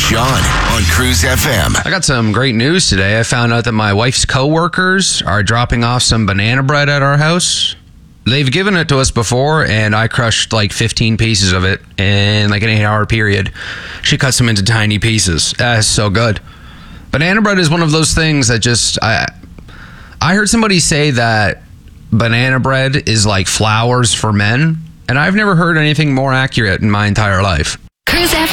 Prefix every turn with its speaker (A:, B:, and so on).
A: John on Cruise FM.
B: I got some great news today. I found out that my wife's coworkers are dropping off some banana bread at our house. They've given it to us before, and I crushed like 15 pieces of it in like an 8-hour period. She cuts them into tiny pieces. That's so good. Banana bread is one of those things that just... I heard somebody say that banana bread is like flowers for men, and I've never heard anything more accurate in my entire life.
C: Cruise FM.